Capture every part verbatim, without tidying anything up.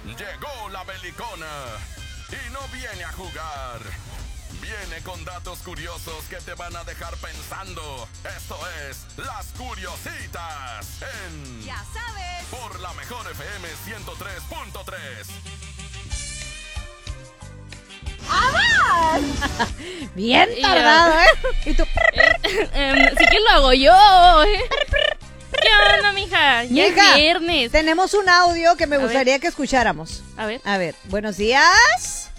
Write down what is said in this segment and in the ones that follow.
Llegó la belicona y no viene a jugar. Viene con datos curiosos que te van a dejar pensando. Esto es Las Curiositas en... Ya sabes. Por la mejor F M ciento tres punto tres. Bien tardado, ¿eh? Y tú... Eh, eh, sí que lo hago yo. ¿eh? ¿Qué onda, mija? Ya es Mija, viernes. tenemos un audio que me A gustaría que escucháramos. A ver. A ver, buenos días.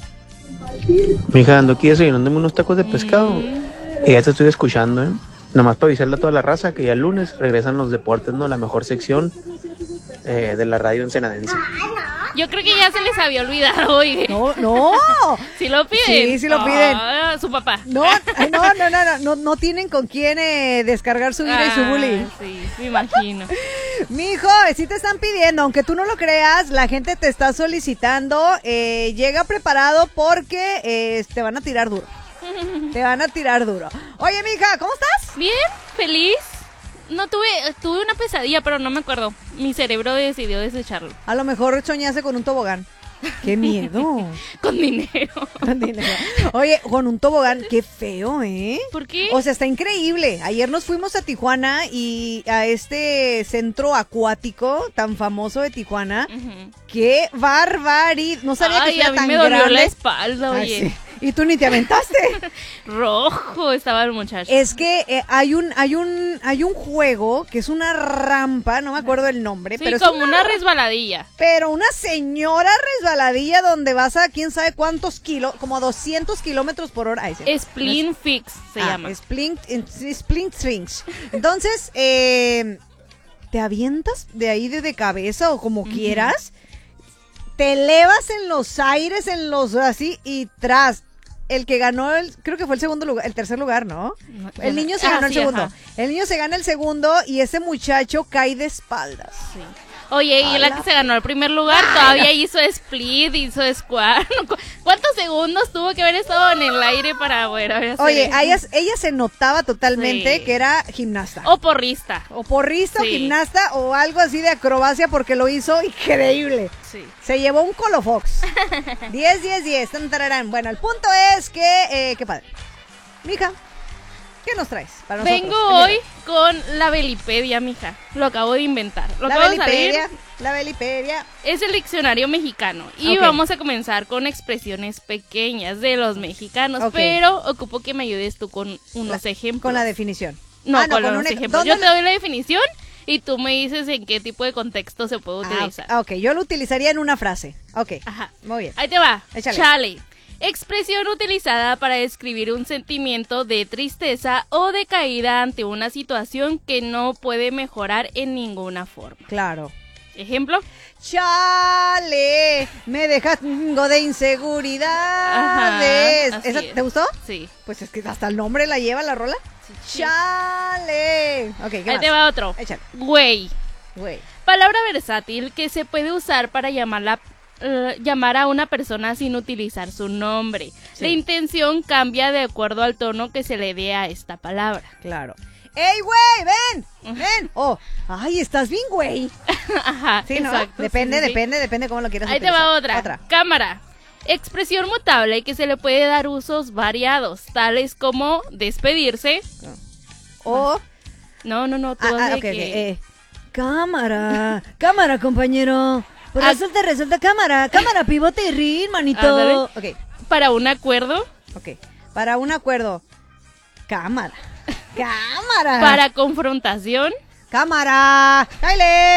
Mija, ando aquí desayunándome unos tacos de pescado. Mm. Y ya te estoy escuchando, ¿eh? Nomás para avisarle a toda la raza que ya el lunes regresan los deportes, ¿no? La mejor sección eh, de la radio ensenadense. Yo creo que ya se les había olvidado, oye. No, no. ¿Sí lo piden? Sí, sí lo piden. Ah, su papá. No, no, no, no, no, no, no tienen con quién eh, descargar su ira y su Ah, bullying. Sí, me imagino. Mijo, sí te están pidiendo, aunque tú no lo creas, la gente te está solicitando. Eh, llega preparado porque eh, te van a tirar duro. Te van a tirar duro. Oye, mija, ¿cómo estás? Bien, feliz. No tuve, tuve una pesadilla, pero no me acuerdo. Mi cerebro decidió desecharlo. A lo mejor soñaste con un tobogán. ¡Qué miedo! Con dinero. Con dinero. Oye, con un tobogán, qué feo, ¿eh? ¿Por qué? O sea, está increíble. Ayer nos fuimos a Tijuana y a este centro acuático tan famoso de Tijuana. Ujú. ¡Qué barbaridad! No sabía Ay, que a era mí tan me dolió grande. la espalda, Ay, oye. sí. Y tú ni te aventaste. Rojo estaba el muchacho. Es que eh, hay un hay un hay un juego que es una rampa, no me acuerdo el nombre, Sí, pero es como una, una resbaladilla. pero una señora resbaladilla donde vas a quién sabe cuántos kilos, como a doscientos kilómetros por hora. Ay, sí. Splint Fix se Ah, llama. Splint, Splint Strings. Entonces, eh, te avientas de ahí de, de cabeza o como quieras, te elevas en los aires, en los así y tras. El que ganó, el, creo que fue el segundo lugar, el tercer lugar, ¿no? No, El niño se ah, ganó el sí, segundo. ajá. El niño se gana el segundo y ese muchacho cae de espaldas. Sí. Oye, y la Ala. que se ganó el primer lugar todavía hizo split, hizo squat. ¿Cu- ¿Cuántos segundos tuvo que haber estado en el aire para poder haber hacer Oye, eso? a ella, ella se notaba totalmente Sí. que era gimnasta. O porrista. O porrista o Sí. gimnasta o algo así de acrobacia porque lo hizo increíble. Sí. Se llevó un Colofox. diez, diez, diez. Tan, tararán. Bueno, el punto es que, eh, qué padre. Mija, ¿qué nos traes para nosotros? Vengo El hoy día con la Belipedia, mija. Lo acabo de inventar. Lo de hoy. La acabo de salir. Belipedia, la Belipedia. Es el diccionario mexicano y Ok. vamos a comenzar con expresiones pequeñas de los mexicanos, Ok. pero ocupo que me ayudes tú con unos La- ejemplos. Con la definición. No, Ah, con con los un ej- ejemplos. ¿dónde Yo te lo- doy la definición y tú me dices en qué tipo de contexto se puede utilizar. Ah, ok, yo lo utilizaría en una frase. Ok, Ajá. muy bien. Ahí te va. Échale. Chale. Expresión utilizada para describir un sentimiento de tristeza o de caída ante una situación que no puede mejorar en ninguna forma. Claro. Ejemplo. Chale, me dejas chingo de inseguridades. Ajá, ¿Esa- así es. ¿Te gustó? Sí. Pues es que hasta el nombre la lleva la rola. Chale. Ok, ¿qué Ahí más? te va otro. Échale. Güey. Güey. Palabra versátil que se puede usar para llamarla, eh, llamar a una persona sin utilizar su nombre. Sí. La intención cambia de acuerdo al tono que se le dé a esta palabra. Claro. ¡Ey, güey! ¡Ven! ¡Ven! Oh, ay, estás bien, güey. Ajá, Sí, ¿no? exacto, Depende, sí, sí, sí. depende, depende cómo lo quieras Ahí te utilizar. va otra. Otra. Cámara. Expresión mutable que se le puede dar usos variados, tales como despedirse. O... No, no, no, tú Ah, vas ah, de ok, ok. que- eh, cámara. Cámara, compañero. Pues Ah. resulta, resulta, cámara. Cámara, pivote y rin, manito. Ándale. Ok, Para un acuerdo, ok. Para un acuerdo. Cámara. Cámara. para confrontación. Cámara. ¡Cáile!